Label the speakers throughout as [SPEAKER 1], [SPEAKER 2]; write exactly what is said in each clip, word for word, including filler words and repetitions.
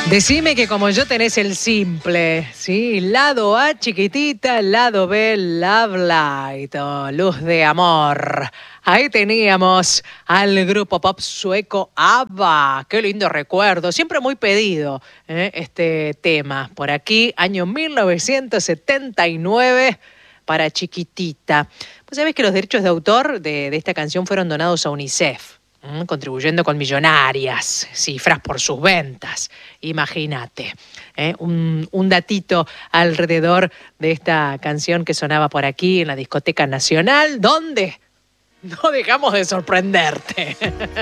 [SPEAKER 1] Decime que como yo tenés el simple, ¿sí? Lado A chiquitita, lado B Love Light, oh, luz de amor. Ahí teníamos al grupo pop sueco ABBA. Qué lindo recuerdo, siempre muy pedido ¿eh? este tema. Por aquí, año mil novecientos setenta y nueve, para Chiquitita. Pues sabés que los derechos de autor de, de esta canción fueron donados a UNICEF. Contribuyendo con millonarias cifras por sus ventas. Imagínate, ¿eh? un, un datito alrededor de esta canción que sonaba por aquí en la Discoteca Nacional, donde no dejamos de sorprenderte.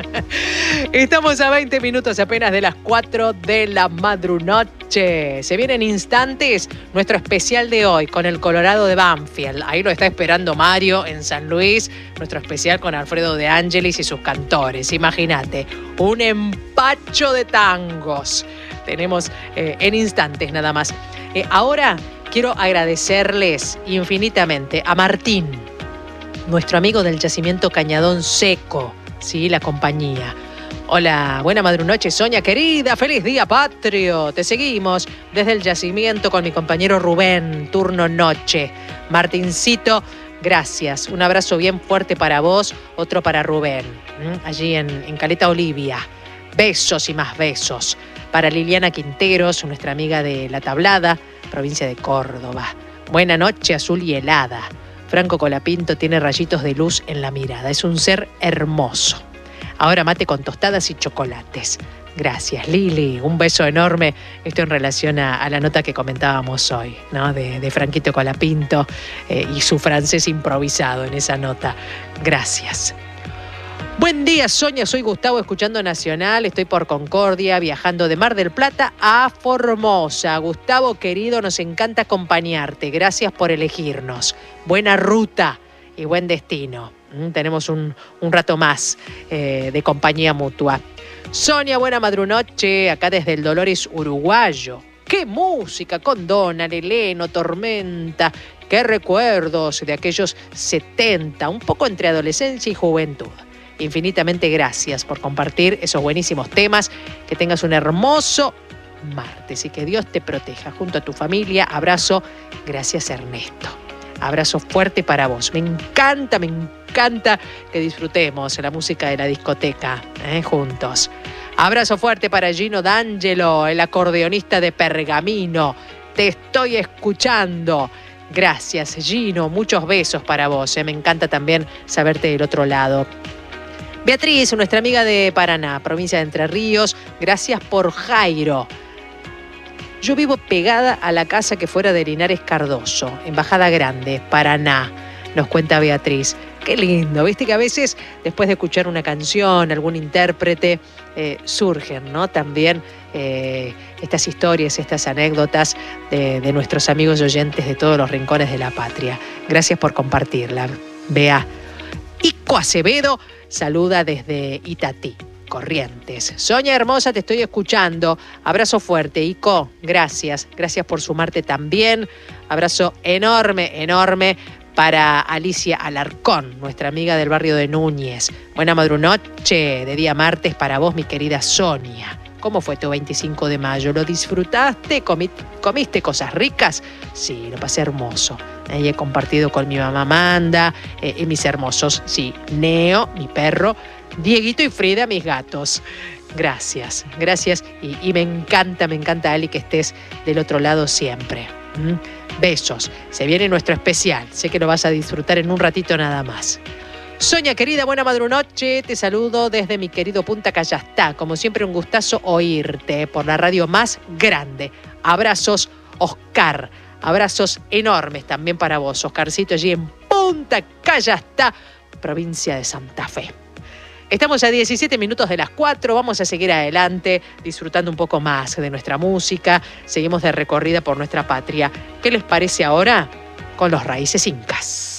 [SPEAKER 1] Estamos a veinte minutos apenas de las cuatro de la madrunoche. Se vienen instantes nuestro especial de hoy con el Colorado de Banfield. Ahí lo está esperando Mario en San Luis. Nuestro especial con Alfredo De Angelis y sus cantores. Imagínate, un empacho de tangos. Tenemos eh, en instantes nada más. Eh, ahora quiero agradecerles infinitamente a Martín, nuestro amigo del yacimiento Cañadón Seco, sí, la compañía. Hola, buena madrunoche, Sonia querida, feliz día patrio. Te seguimos desde el yacimiento con mi compañero Rubén, turno noche. Martincito, gracias. Un abrazo bien fuerte para vos, otro para Rubén, allí en, en Caleta Olivia. Besos y más besos. Para Liliana Quinteros, nuestra amiga de La Tablada, provincia de Córdoba. Buena noche, azul y helada. Franco Colapinto tiene rayitos de luz en la mirada. Es un ser hermoso. Ahora mate con tostadas y chocolates. Gracias, Lili. Un beso enorme. Esto en relación a, a la nota que comentábamos hoy, ¿no? De, de Franquito Colapinto eh, y su francés improvisado en esa nota. Gracias. Buen día, Sonia. Soy Gustavo, escuchando Nacional. Estoy por Concordia, viajando de Mar del Plata a Formosa. Gustavo, querido, nos encanta acompañarte. Gracias por elegirnos. Buena ruta y buen destino. Mm, tenemos un, un rato más eh, de compañía mutua. Sonia, buena madrunoche. Acá desde el Dolores uruguayo. ¡Qué música! Con Donald, Eleno, Tormenta. ¡Qué recuerdos de aquellos setenta! Un poco entre adolescencia y juventud. Infinitamente gracias por compartir esos buenísimos temas. Que tengas un hermoso martes y que Dios te proteja junto a tu familia. Abrazo. Gracias, Ernesto. Abrazo fuerte para vos. Me encanta, me encanta que disfrutemos la música de la discoteca ¿eh? juntos. Abrazo fuerte para Gino D'Angelo, el acordeonista de Pergamino. Te estoy escuchando. Gracias, Gino. Muchos besos para vos. ¿eh? Me encanta también saberte del otro lado. Beatriz, nuestra amiga de Paraná, provincia de Entre Ríos, gracias por Jairo. Yo vivo pegada a la casa que fuera de Linares Cardoso, Embajada Grande, Paraná, nos cuenta Beatriz. Qué lindo, viste que a veces después de escuchar una canción, algún intérprete, eh, surgen, ¿no? También eh, estas historias, estas anécdotas de, de nuestros amigos y oyentes de todos los rincones de la patria. Gracias por compartirla, Bea. Ico Acevedo saluda desde Itatí, Corrientes. Sonia hermosa, te estoy escuchando. Abrazo fuerte, Ico. Gracias. Gracias por sumarte también. Abrazo enorme, enorme para Alicia Alarcón, nuestra amiga del barrio de Núñez. Buena madrunoche de día martes para vos, mi querida Sonia. ¿Cómo fue tu veinticinco de mayo? ¿Lo disfrutaste? ¿Comi- ¿Comiste cosas ricas? Sí, lo pasé hermoso. Ahí he compartido con mi mamá Amanda eh, y mis hermosos, sí, Neo, mi perro, Dieguito y Frida, mis gatos. Gracias, gracias. Y, y me encanta, me encanta, Ali, que estés del otro lado siempre. ¿Mm? Besos. Se viene nuestro especial. Sé que lo vas a disfrutar en un ratito nada más. Sonia querida, buena madrunoche, te saludo desde mi querido Punta Callastá. Como siempre, un gustazo oírte por la radio más grande. Abrazos, Oscar. Abrazos enormes también para vos, Oscarcito, allí en Punta Callastá, provincia de Santa Fe. Estamos a diecisiete minutos de las cuatro, vamos a seguir adelante disfrutando un poco más de nuestra música. Seguimos de recorrida por nuestra patria. ¿Qué les parece ahora con los Raíces Incas?